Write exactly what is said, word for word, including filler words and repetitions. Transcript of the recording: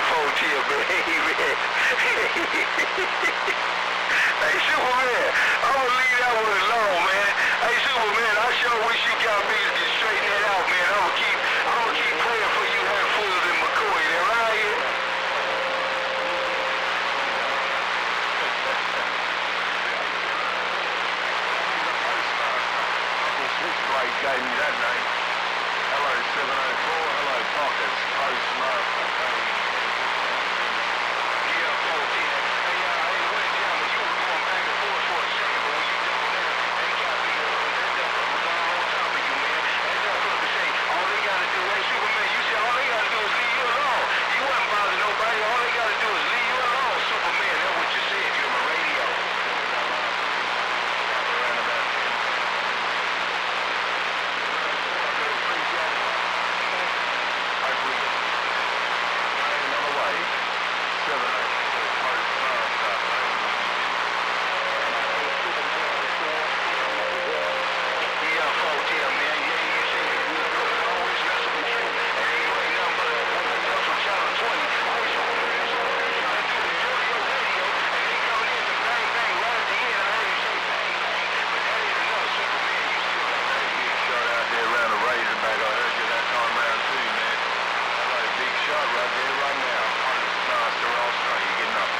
four tier, baby. Hey, Superman, I'm gonna leave that one alone, man. Hey, Superman, I sure wish you got me to straighten that out, man. I'm gonna keep